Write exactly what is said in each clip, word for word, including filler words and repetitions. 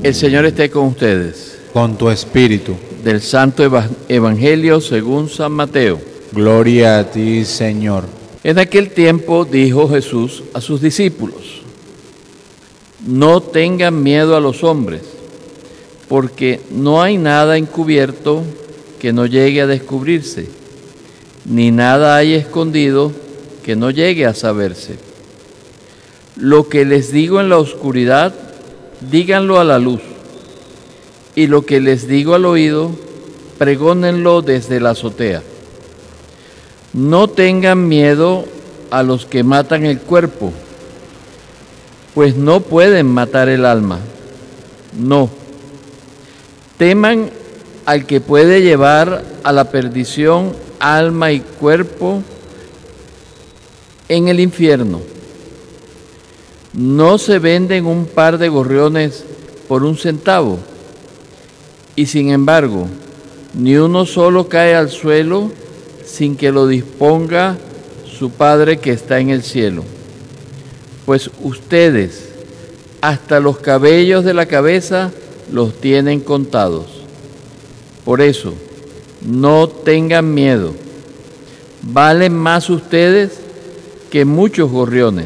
El Señor esté con ustedes. Con tu espíritu. Del Santo Eva- Evangelio según San Mateo. Gloria a ti, Señor. En aquel tiempo dijo Jesús a sus discípulos: no tengan miedo a los hombres, porque no hay nada encubierto que no llegue a descubrirse, ni nada hay escondido que no llegue a saberse. Lo que les digo en la oscuridad, díganlo a la luz, y lo que les digo al oído, pregónenlo desde la azotea. No tengan miedo a los que matan el cuerpo, pues no pueden matar el alma. No. Teman al que puede llevar a la perdición alma y cuerpo en el infierno. No se venden un par de gorriones por un centavo, y sin embargo, ni uno solo cae al suelo sin que lo disponga su Padre que está en el cielo. Pues ustedes, hasta los cabellos de la cabeza, los tienen contados. Por eso, no tengan miedo. Valen más ustedes que muchos gorriones.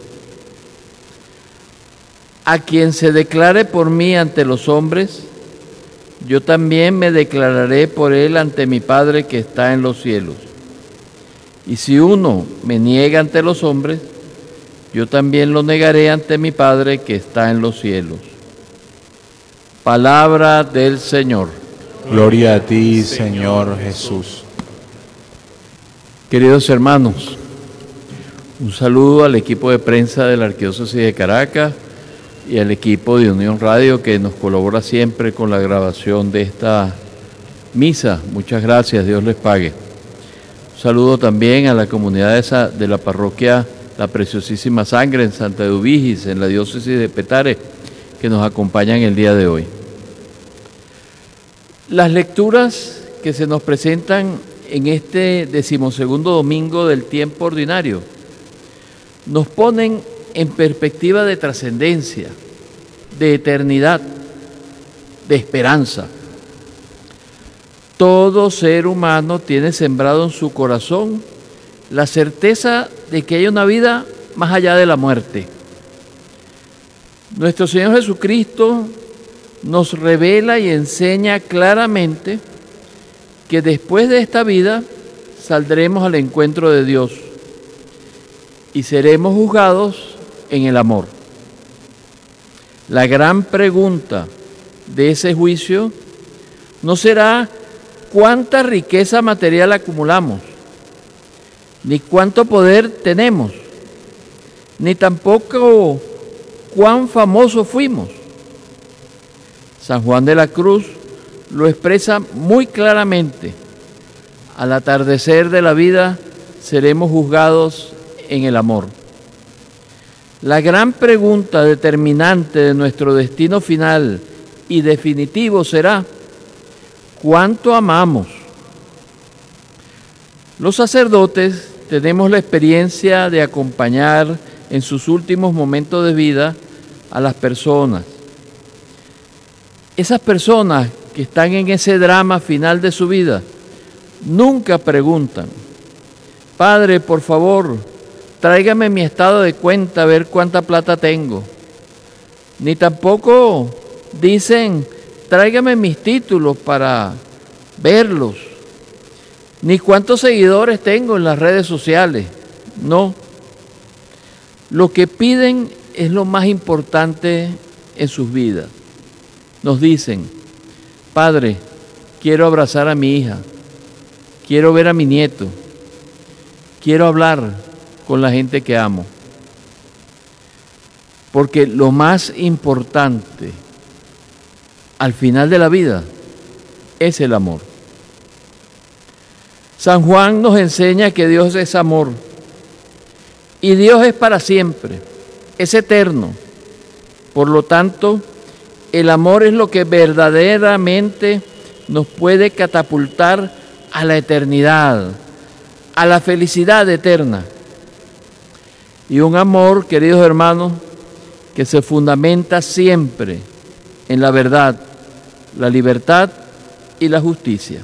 A quien se declare por mí ante los hombres, yo también me declararé por él ante mi Padre que está en los cielos. Y si uno me niega ante los hombres, yo también lo negaré ante mi Padre que está en los cielos. Palabra del Señor. Gloria a ti, Señor Jesús. Queridos hermanos, un saludo al equipo de prensa de la Arquidiócesis de Caracas y al equipo de Unión Radio que nos colabora siempre con la grabación de esta misa. Muchas gracias, Dios les pague. Un saludo también a la comunidad de, esa, de la parroquia La Preciosísima Sangre en Santa Eduvigis, en la diócesis de Petare, que nos acompañan el día de hoy. Las lecturas que se nos presentan en este decimosegundo domingo del tiempo ordinario nos ponen en perspectiva de trascendencia, de eternidad, de esperanza. Todo ser humano tiene sembrado en su corazón la certeza de que hay una vida más allá de la muerte. Nuestro Señor Jesucristo nos revela y enseña claramente que después de esta vida saldremos al encuentro de Dios y seremos juzgados en el amor. La gran pregunta de ese juicio no será cuánta riqueza material acumulamos, ni cuánto poder tenemos, ni tampoco cuán famosos fuimos. San Juan de la Cruz lo expresa muy claramente. Al atardecer de la vida seremos juzgados en el amor. La gran pregunta determinante de nuestro destino final y definitivo será: ¿cuánto amamos? Los sacerdotes tenemos la experiencia de acompañar en sus últimos momentos de vida a las personas. Esas personas que están en ese drama final de su vida nunca preguntan: Padre, por favor, tráigame mi estado de cuenta a ver cuánta plata tengo. Ni tampoco dicen: tráigame mis títulos para verlos. Ni cuántos seguidores tengo en las redes sociales. No. Lo que piden es lo más importante en sus vidas. Nos dicen: Padre, quiero abrazar a mi hija, quiero ver a mi nieto, quiero hablar con la gente que amo. Porque lo más importante al final de la vida es el amor. San Juan nos enseña que Dios es amor y Dios es para siempre, es eterno. Por lo tanto, el amor es lo que verdaderamente nos puede catapultar a la eternidad, a la felicidad eterna. Y un amor, queridos hermanos, que se fundamenta siempre en la verdad, la libertad y la justicia.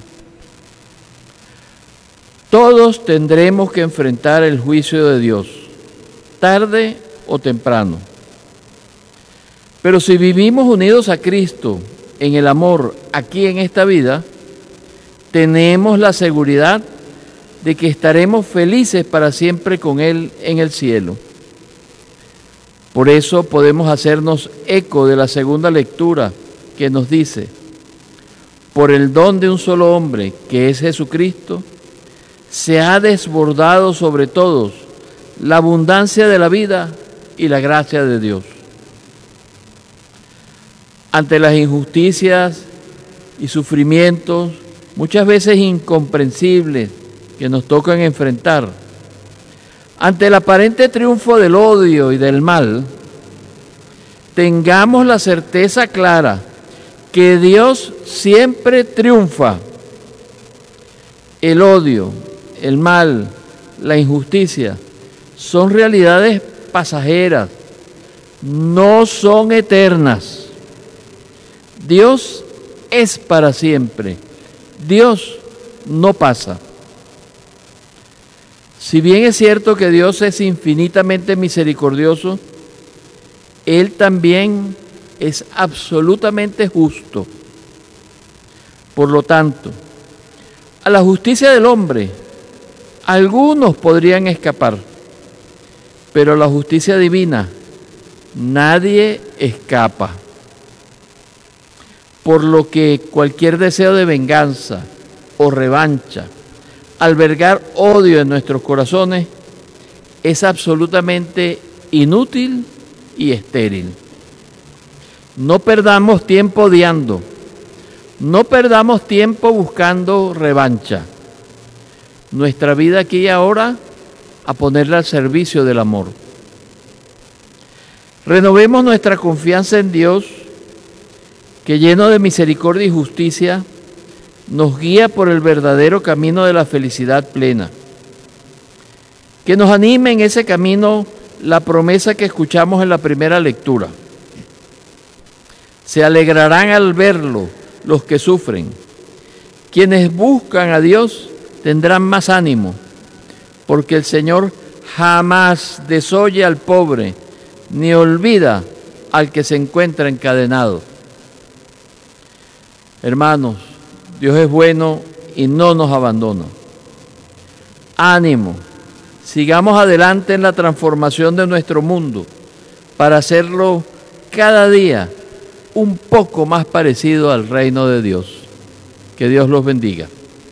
Todos tendremos que enfrentar el juicio de Dios, tarde o temprano. Pero si vivimos unidos a Cristo en el amor aquí en esta vida, tenemos la seguridad de que estaremos felices para siempre con Él en el cielo. Por eso podemos hacernos eco de la segunda lectura que nos dice: por el don de un solo hombre, que es Jesucristo, se ha desbordado sobre todos la abundancia de la vida y la gracia de Dios. Ante las injusticias y sufrimientos, muchas veces incomprensibles, que nos tocan enfrentar, ante el aparente triunfo del odio y del mal, tengamos la certeza clara que Dios siempre triunfa. El odio, el mal, la injusticia son realidades pasajeras, no son eternas. Dios es para siempre. Dios no pasa. Si bien es cierto que Dios es infinitamente misericordioso, Él también es absolutamente justo. Por lo tanto, a la justicia del hombre, algunos podrían escapar, pero a la justicia divina, nadie escapa. Por lo que cualquier deseo de venganza o revancha, albergar odio en nuestros corazones, es absolutamente inútil y estéril. No perdamos tiempo odiando, no perdamos tiempo buscando revancha. Nuestra vida aquí y ahora, a ponerla al servicio del amor. Renovemos nuestra confianza en Dios, que lleno de misericordia y justicia, nos guía por el verdadero camino de la felicidad plena. Que nos anime en ese camino la promesa que escuchamos en la primera lectura. Se alegrarán al verlo los que sufren. Quienes buscan a Dios tendrán más ánimo, porque el Señor jamás desoye al pobre, ni olvida al que se encuentra encadenado. Hermanos, Dios es bueno y no nos abandona. Ánimo, sigamos adelante en la transformación de nuestro mundo para hacerlo cada día un poco más parecido al reino de Dios. Que Dios los bendiga.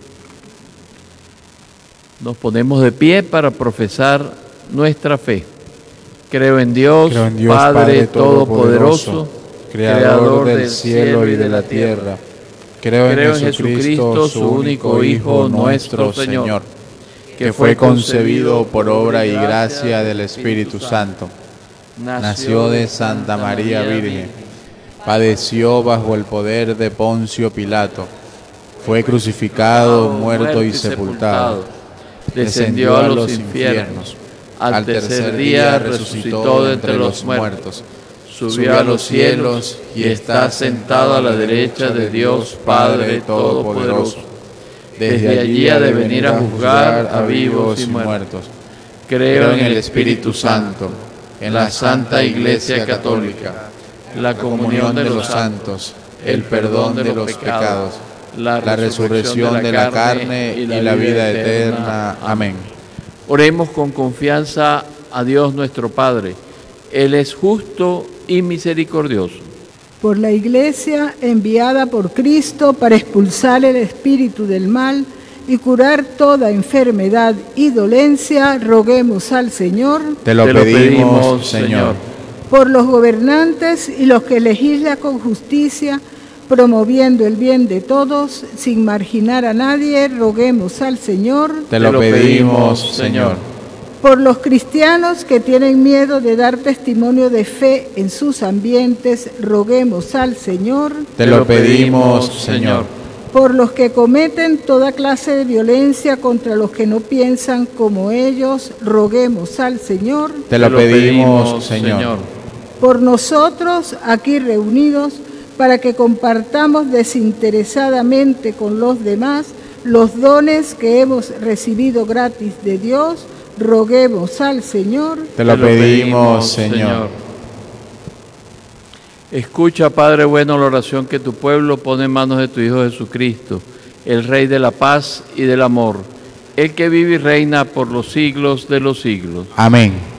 Nos ponemos de pie para profesar nuestra fe. Creo en Dios, Creo en Dios Padre, Padre Todopoderoso, Todopoderoso, Creador del cielo y de la tierra. Creo en Creo en Jesucristo, su único Hijo, nuestro Señor, que fue concebido por obra y gracia del Espíritu Santo. Nació de Santa María Virgen, padeció bajo el poder de Poncio Pilato, fue crucificado, muerto y sepultado, descendió a los infiernos, al tercer día resucitó de entre los muertos, subió a los cielos y está sentado a la derecha de Dios Padre Todopoderoso. Desde allí ha de venir a juzgar a vivos y muertos. Creo en el Espíritu Santo, en la Santa Iglesia Católica, la comunión de los santos, el perdón de los pecados, la resurrección de la carne y la vida eterna. Amén. Oremos con confianza a Dios nuestro Padre. Él es justo y misericordioso. Por la Iglesia enviada por Cristo para expulsar el espíritu del mal y curar toda enfermedad y dolencia, roguemos al Señor. Te lo, Te lo pedimos, pedimos, Señor. Señor. Por los gobernantes y los que legislan con justicia, promoviendo el bien de todos, sin marginar a nadie, roguemos al Señor. Te lo pedimos, Señor. Por los cristianos que tienen miedo de dar testimonio de fe en sus ambientes, roguemos al Señor. Te lo pedimos, Señor. Por los que cometen toda clase de violencia contra los que no piensan como ellos, roguemos al Señor. Te lo pedimos, Señor. Por nosotros, aquí reunidos, para que compartamos desinteresadamente con los demás los dones que hemos recibido gratis de Dios, roguemos al Señor. Te lo pedimos, Señor. Escucha, Padre bueno, la oración que tu pueblo pone en manos de tu Hijo Jesucristo, el Rey de la paz y del amor, el que vive y reina por los siglos de los siglos. Amén.